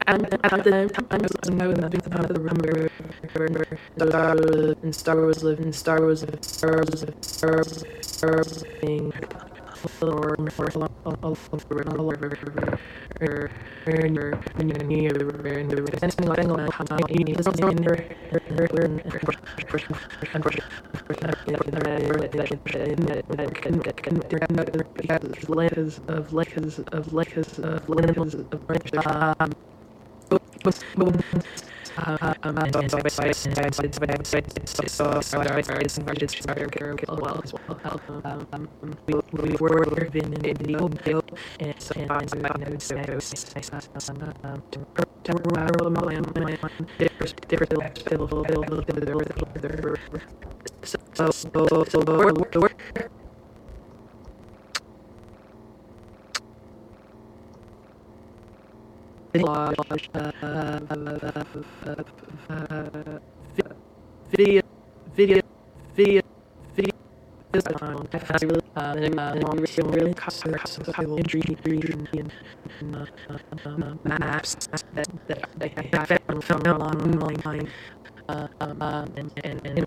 And at the time, I was knowing that the remember in Star Wars live in Star Wars being or video really maps that I found online and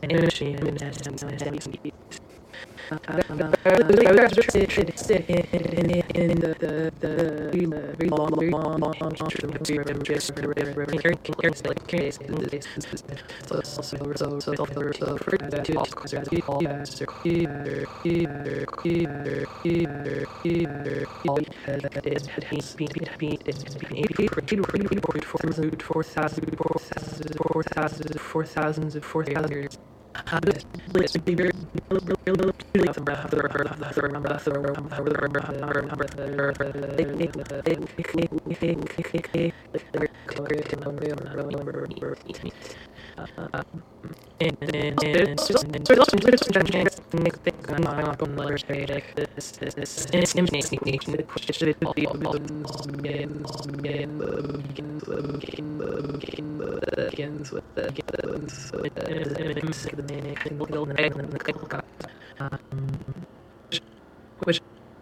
which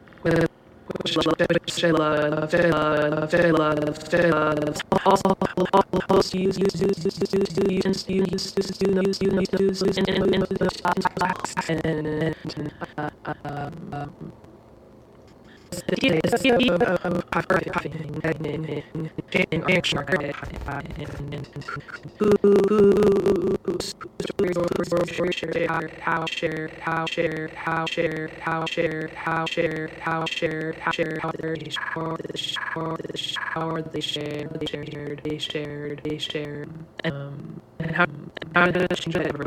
and how did it change that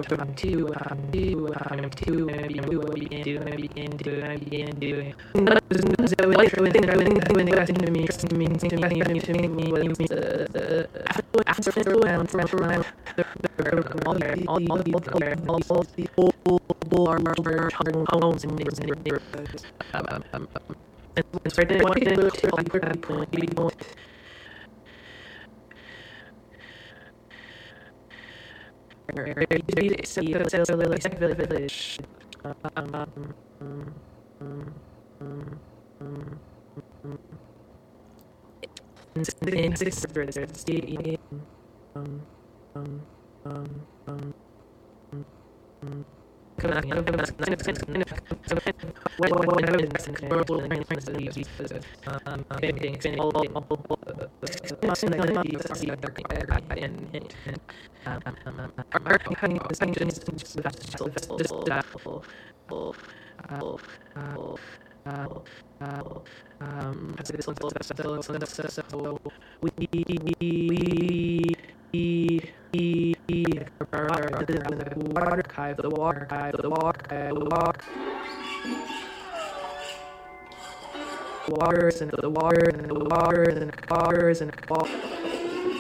village. Waters and the water and the waters and the waters and the